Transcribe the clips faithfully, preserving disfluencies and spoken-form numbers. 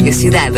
Ciudad.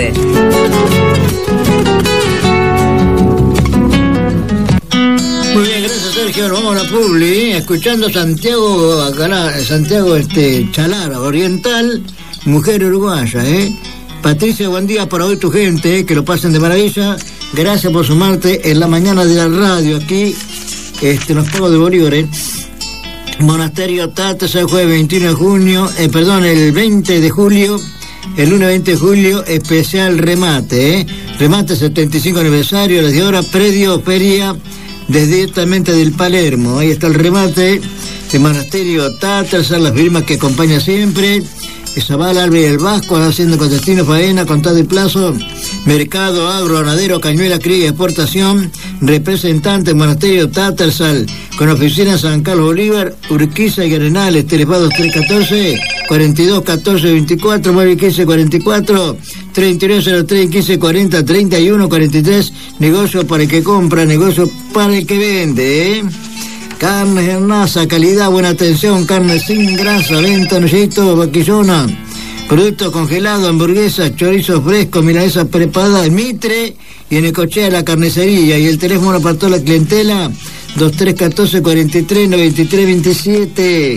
Muy bien, gracias Sergio. Nos vamos a la Publi, escuchando Santiago, Santiago este, Chalara, Oriental, mujer uruguaya, ¿eh? Patricia, buen día para hoy tu gente, ¿eh? Que lo pasen de maravilla. Gracias por sumarte en la mañana de la radio aquí, este, los Pagos de Bolívar, ¿eh? Monasterio Tatas, el jueves veintiuno de junio, eh, perdón, el veinte de julio, el lunes veinte de julio, especial remate, ¿eh? Remate setenta y cinco aniversario, las de hora, predio, feria, desde directamente del Palermo. Ahí está el remate de Monasterio Tatas, las firmas que acompaña siempre. Zabal, Álvarez del Vasco, haciendo con destino, faena, contado y plazo, mercado, agro, ganadero, cañuela, cría, exportación, representante, Monasterio Tatarsal, con oficina San Carlos Bolívar, Urquiza y Arenales, teléfonos tres uno cuatro, cuarenta y dos, catorce, veinticuatro, nueve quince, cuarenta y cuatro, treinta y nueve cero tres, quince cuarenta, treinta y uno, cuarenta y tres, negocio para el que compra, negocio para el que vende, ¿eh? Carnes Hernaza, calidad, buena atención, carne sin grasa, venta, nollito, vaquillona, productos congelados, hamburguesas, chorizo fresco, milanesa preparada, Mitre y en Ecochea la carnicería. Y el teléfono para toda la clientela, dos tres uno cuatro, cuarenta y tres, noventa y tres, veintisiete.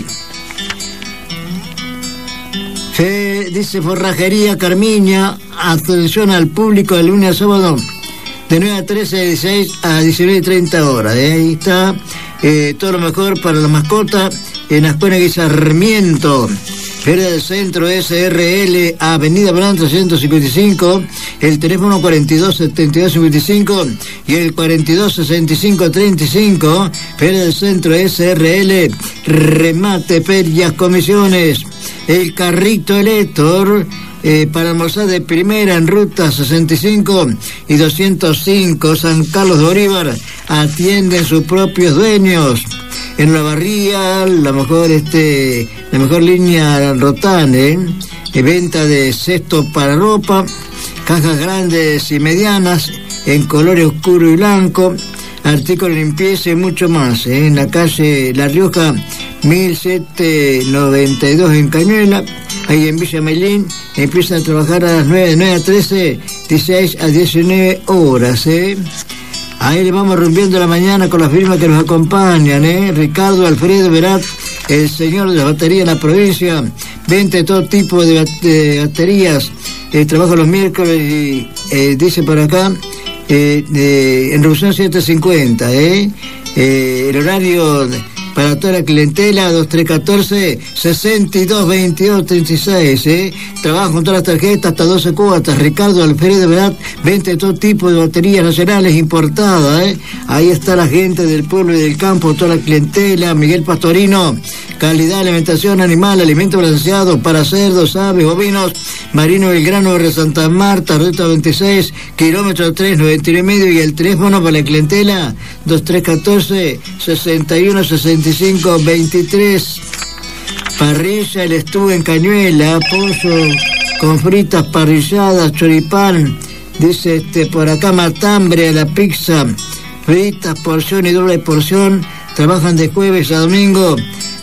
Se dice Forrajería Carmiña, atención al público de lunes a sábado, de nueve a trece, de dieciséis a diecinueve y treinta horas. ¿eh? Ahí está. Eh, todo lo mejor para la mascota en Ascuena y Sarmiento. Feria del Centro S R L, Avenida Blanc trescientos cincuenta y cinco, el teléfono cuarenta y dos, setenta y dos, cincuenta y cinco y el cuarenta y dos, sesenta y cinco, treinta y cinco. Feria del Centro S R L, remate, ferias, comisiones. El carrito Elector, eh, para almorzar de primera en ruta sesenta y cinco y doscientos cinco, San Carlos de Bolívar, atienden sus propios dueños. En la barría, la mejor este, la mejor línea Rotan, ¿eh? Venta de cestos para ropa, cajas grandes y medianas, en colores oscuro y blanco, artículos de limpieza y mucho más, ¿eh? En la calle La Rioja, mil setecientos noventa y dos en Cañuela, ahí en Villa Mailín, empiezan a trabajar a las nueve, de nueve a trece, dieciséis a diecinueve horas, ¿eh? Ahí le vamos rompiendo la mañana con las firmas que nos acompañan, ¿eh? Ricardo Alfredo Verat, el señor de la batería en la provincia, vende todo tipo de, bat de baterías, eh, trabaja los miércoles y eh, dice por acá, eh, eh, en Revolución setecientos cincuenta, ¿eh? Eh, el horario para toda la clientela, dos tres uno cuatro, sesenta y dos, veintidós, treinta y seis, ¿eh? Trabaja con todas las tarjetas hasta doce cuotas. Ricardo Alfredo Verat vende todo tipo de baterías nacionales importadas, ¿eh? Ahí está la gente del pueblo y del campo, toda la clientela. Miguel Pastorino, calidad, alimentación animal, alimento balanceado para cerdos, aves, bovinos. Marino Belgrano de Santa Marta, ruta veintiséis, kilómetro tres, noventa y nueve y medio, y el teléfono para la clientela, dos tres uno cuatro, sesenta y uno, sesenta y cinco, veintitrés. Parrilla El Estú en Cañuela, pollo con fritas parrilladas, choripán, dice este por acá, matambre a la pizza, fritas, porción y doble porción. Trabajan de jueves a domingo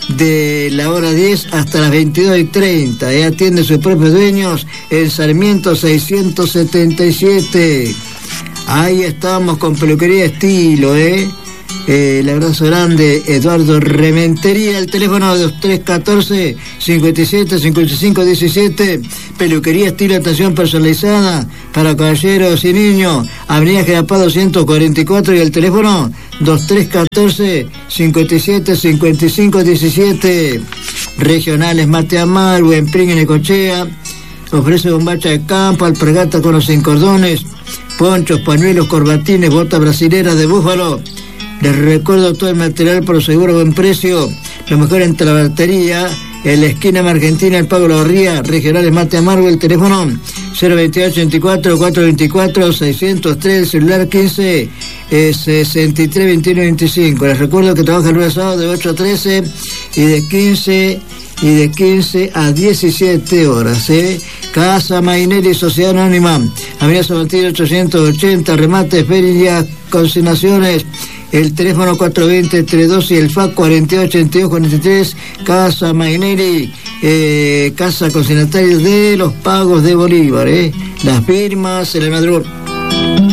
de la hora diez hasta las veintidós y treinta, y atiende a sus propios dueños en Sarmiento seiscientos setenta y siete. Ahí estamos con Peluquería Estilo, ¿eh? Eh, el abrazo grande, Eduardo Rementería, el teléfono dos tres uno cuatro, cincuenta y siete, cincuenta y cinco, diecisiete, Peluquería Estilo, atención personalizada para caballeros y niños, Avenida Generapá doscientos cuarenta y cuatro, y el teléfono dos tres uno cuatro, cincuenta y siete, cincuenta y cinco, diecisiete. Regionales Mate Amal, Buen Pring en Ecochea, ofrece bombacha de campo, alpargata con los encordones, ponchos, pañuelos, corbatines, botas brasileras de búfalo. Les recuerdo todo el material por seguro buen precio, lo mejor entre la batería, en la esquina de Argentina, el Pago La Barría, Regionales Mate Amargo, el teléfono cero veintiocho, ochenta y cuatro, cuatrocientos veinticuatro, seiscientos tres, el celular quince, eh, sesenta y tres, veintiuno, veinticinco. Les recuerdo que trabaja el lunes sábado de ocho a trece y de quince y de quince a diecisiete horas, ¿eh? Casa Mainelli, Sociedad Anónima, Avenida Sabantillo ochocientos ochenta, remate, ferias, consignaciones, el teléfono cuatro dos cero, tres dos y el F A C cuarenta y ocho, ochenta y dos, cuarenta y tres, Casa Mainelli, eh, Casa Consignataria de los Pagos de Bolívar, ¿eh? Las firmas, el ladrón.